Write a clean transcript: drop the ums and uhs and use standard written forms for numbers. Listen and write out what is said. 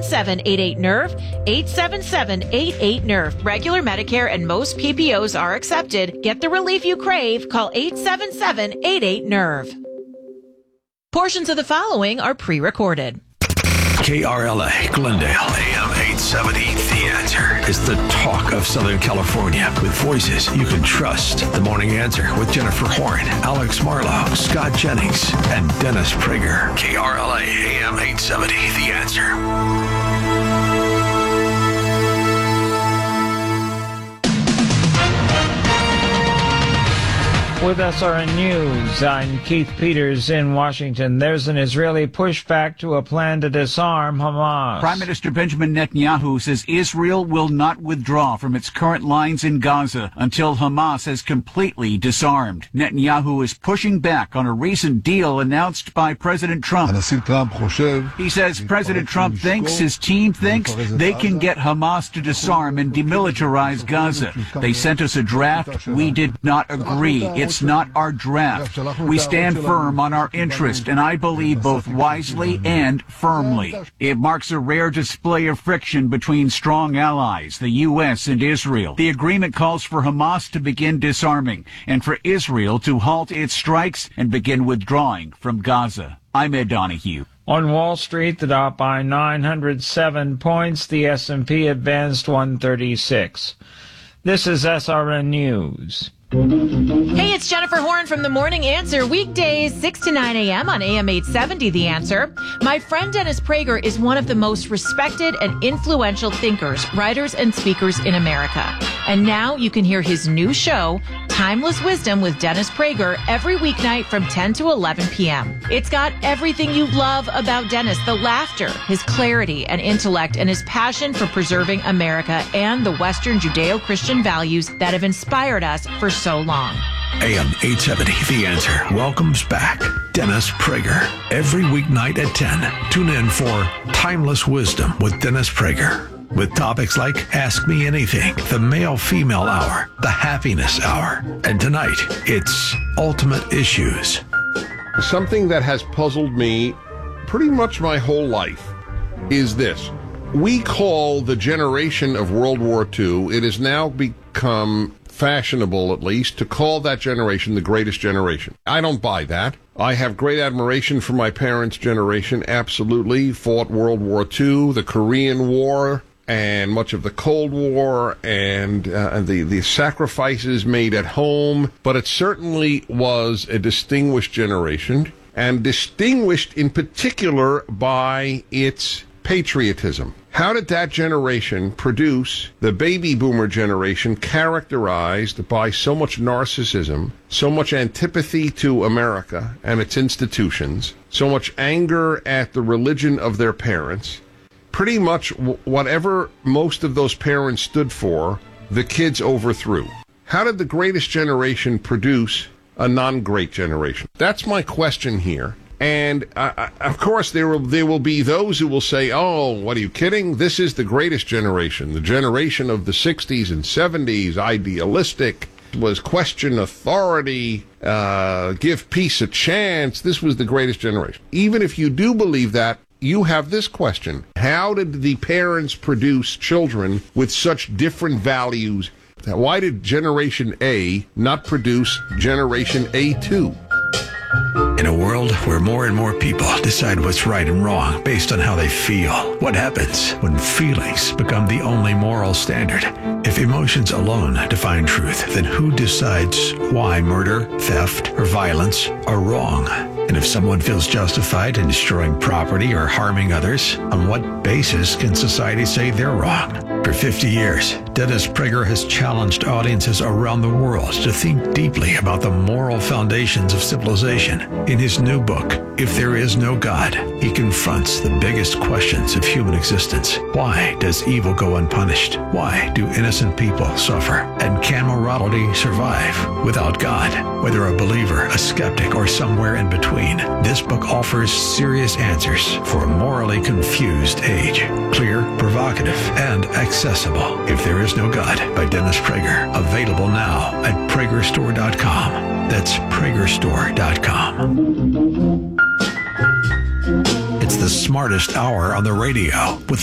877-88-NERVE, 877-88-NERVE. Regular Medicare and most PPOs are accepted. Get the relief you crave. Call 877-88-NERVE. Portions of the following are pre-recorded. KRLA, Glendale, AM 870. The Answer is the talk of Southern California with voices you can trust. The Morning Answer with Jennifer Horn, Alex Marlowe, Scott Jennings, and Dennis Prager. KRLA, AM 870. The Answer. With SRN News, I'm Keith Peters in Washington. There's an Israeli pushback to a plan to disarm Hamas. Prime Minister Benjamin Netanyahu says Israel will not withdraw from its current lines in Gaza until Hamas has completely disarmed. Netanyahu is pushing back on a recent deal announced by President Trump. He says President Trump thinks, his team thinks, they can get Hamas to disarm and demilitarize Gaza. They sent us a draft. We did not agree. It's not our draft. We stand firm on our interest, and I believe both wisely and firmly. It marks a rare display of friction between strong allies, the U.S. and Israel. The agreement calls for Hamas to begin disarming and for Israel to halt its strikes and begin withdrawing from Gaza. I'm Ed Donahue. On Wall Street, the Dow by 907 points. The S&P advanced 136. This is SRN News. Hey, it's Jennifer Horn from The Morning Answer, weekdays 6 to 9 a.m. on AM 870, The Answer. My friend Dennis Prager is one of the most respected and influential thinkers, writers, and speakers in America. And now you can hear his new show, Timeless Wisdom with Dennis Prager, every weeknight from 10 to 11 p.m. It's got everything you love about Dennis, the laughter, his clarity and intellect, and his passion for preserving America and the Western Judeo-Christian values that have inspired us for so long. AM 870, The Answer welcomes back Dennis Prager. Every weeknight at 10, tune in for Timeless Wisdom with Dennis Prager. With topics like Ask Me Anything, the Male-Female Hour, the Happiness Hour, and tonight, it's Ultimate Issues. Something that has puzzled me pretty much my whole life is this. We call the generation of World War II, it has now become fashionable, at least, to call that generation the greatest generation. I don't buy that. I have great admiration for my parents' generation, absolutely. Fought World War II, the Korean War, and much of the Cold War, and the sacrifices made at home. But it certainly was a distinguished generation, and distinguished in particular by its patriotism. How did that generation produce the baby boomer generation characterized by so much narcissism, so much antipathy to America and its institutions, so much anger at the religion of their parents? Pretty much whatever most of those parents stood for, the kids overthrew. How did the greatest generation produce a non-great generation? That's my question here. And, of course, there will be those who will say, oh, what are you kidding? This is the greatest generation, the generation of the 60s and 70s, idealistic, was question authority, give peace a chance. This was the greatest generation. Even if you do believe that, you have this question. How did the parents produce children with such different values? Why did Generation A not produce Generation A2? In a world where more and more people decide what's right and wrong based on how they feel, what happens when feelings become the only moral standard? If emotions alone define truth, then who decides why murder, theft, or violence are wrong? And if someone feels justified in destroying property or harming others, on what basis can society say they're wrong? For 50 years, Dennis Prager has challenged audiences around the world to think deeply about the moral foundations of civilization. In his new book, If There Is No God, he confronts the biggest questions of human existence. Why does evil go unpunished? Why do innocent people suffer? And can morality survive without God? Whether a believer, a skeptic, or somewhere in between, this book offers serious answers for a morally confused age. Clear, provocative, and accessible. If There Is No God by Dennis Prager. Available now at PragerStore.com. That's PragerStore.com. It's the smartest hour on the radio with